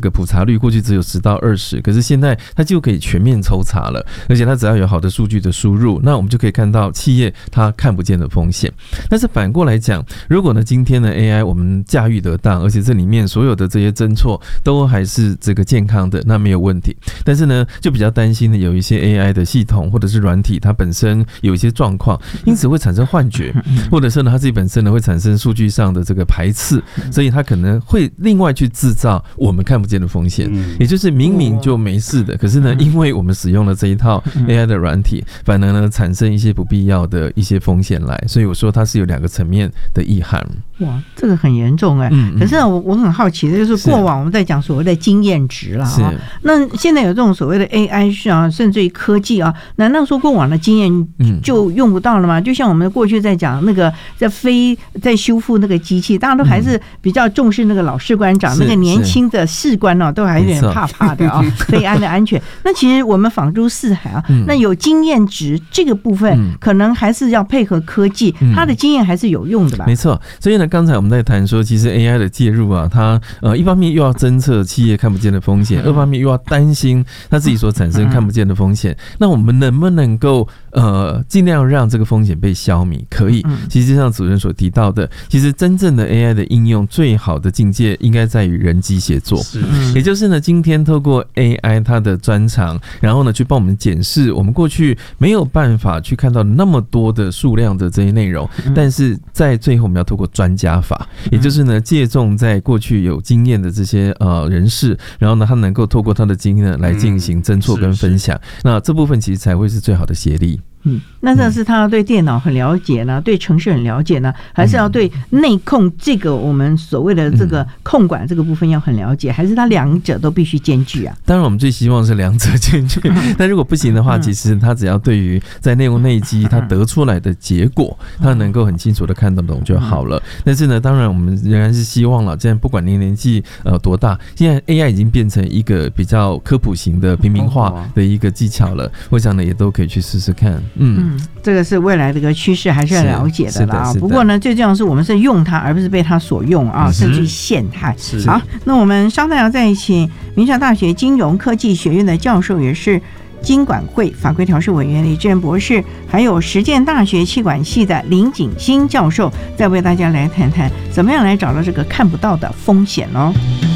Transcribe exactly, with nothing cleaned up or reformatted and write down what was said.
个普查率过去只有十到二十，可是现在它就可以全面抽查了，而且它只要有好的数据的输入，那我们就可以看到企业它看不见的风险。但是反过来讲，如果呢今天的 A I 我们驾驭得当，而且这里面所有的这些侦错都还是这个健康的，那没有问题。但是呢，就比较担心的有一些 A I 的系统或者是软体，它本身有一些状况，因此会产生幻觉，或者是呢它自己本身呢会产生数据上的这个排斥，所以它可能会另外去制造我们看不见的风险，也就是明明就没事的，可是呢，因为我们使用了这一套 A I 的软体，反而呢产生一些不必要的一些风险来，所以我说它是有两个层面的意涵。 哇，这个很严重哎、欸嗯！可是我我很好奇的就是，过往我们在讲所谓的经验值啦啊，那现在有这种所谓的 A I 啊，甚至于科技啊，难道说过往的经验就用不到了吗？就像我们过去在讲那个在飞在修复那个机器，大家都还是比较重视那个老士官长，那个年轻的士官哦、啊，都还有点怕怕的啊，飞安的安全。那其实我们仿诸四海啊，那有经验值这个部分，可能还是要配合科技，它的经验还是有用的吧？ 没错，所以呢。刚才我们在谈说，其实 A I 的介入啊，它呃一方面又要侦测企业看不见的风险，二方面又要担心它自己所产生看不见的风险。那我们能不能够呃尽量让这个风险被消弭？可以。其实就像主任所提到的，其实真正的 A I 的应用最好的境界应该在于人机协作，也就是呢，今天透过 A I 它的专长，然后呢去帮我们检视我们过去没有办法去看到那么多的数量的这些内容，但是在最后我们要透过专加法，也就是呢借重在过去有经验的这些呃人士，然后呢他能够透过他的经验来进行侦错跟分享，那这部分其实才会是最好的协力。 嗯，那这是他要对电脑很了解呢，对程式很了解呢，还是要对内控这个我们所谓的这个控管这个部分要很了解，还是他两者都必须兼具啊？ 当然我们最希望是两者兼具，但如果不行的话，其实他只要对于在内容内机他得出来的结果，他能够很清楚的看得懂就好了。但是呢，当然我们仍然是希望了，现在不管您年纪呃多大，现在 A I 已经变成一个比较科普型的平民化的一个技巧了，我想呢也都可以去试试看。 嗯，这个是未来的一个趋势，还是要了解的啦。不过呢，最重要的是我们是用它，而不是被它所用啊，甚至陷害。好，那我们稍待要再请明传大学金融科技学院的教授，也是金管会法规调试委员李志仁博士，还有实践大学企管系的林景欣教授，再为大家来谈谈怎么样来找到这个看不到的风险哦。